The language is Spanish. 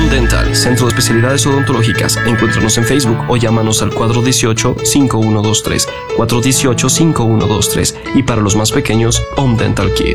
Om Dental, Centro de Especialidades Odontológicas. Encuéntranos en Facebook o llámanos al 418-5123, 418-5123 y para los más pequeños, Om Dental Kids.